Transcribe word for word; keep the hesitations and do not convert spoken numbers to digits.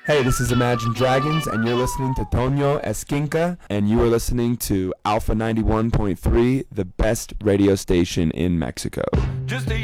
Hey, this is Imagine Dragons, and you're listening to Tonio Esquinca, and you are listening to Alpha ninety-one point three, the best radio station in Mexico. Just a